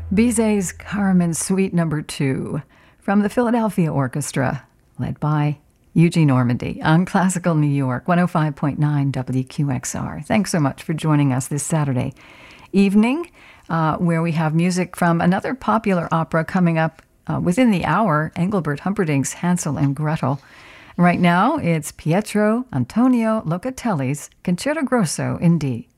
Bizet's Carmen Suite Number 2 from the Philadelphia Orchestra, led by Eugene Ormandy on Classical New York, 105.9 WQXR. Thanks so much for joining us this Saturday evening, where we have music from another popular opera coming up within the hour, Engelbert Humperdinck's Hansel and Gretel. Right now, it's Pietro Antonio Locatelli's Concerto Grosso in D.